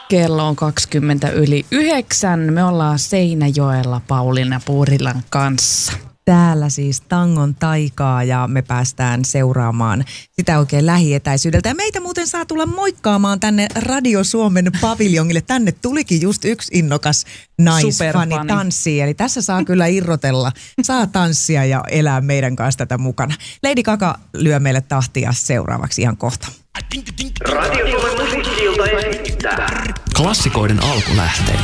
Kello on 20 yli 9. Me ollaan Seinäjoella Pauliina Puurilan kanssa. Täällä siis tangon taikaa ja me päästään seuraamaan sitä oikein lähietäisyydeltä. Ja meitä muuten saa tulla moikkaamaan tänne Radio Suomen paviljongille. Tänne tulikin just yksi innokas naisfani tanssiin. Eli tässä saa kyllä irrotella, saa tanssia ja elää meidän kanssa tätä mukana. Lady Gaga lyö meille tahtia seuraavaksi ihan kohta. Radio Suomen musiikki-ilta esittää klassikoiden alkulähteillä.